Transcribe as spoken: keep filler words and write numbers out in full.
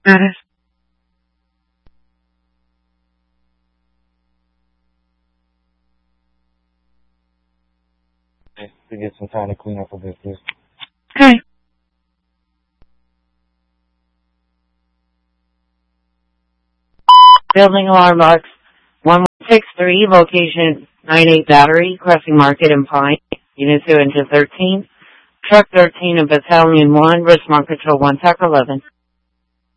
Status. To get some time to clean up a bit, please. Okay. Building alarm box one one six three, location nine eight Battery, Crossing Market and Pine, Unit two into thirteen. Truck thirteen of Battalion one, Response Control one, T A C eleven.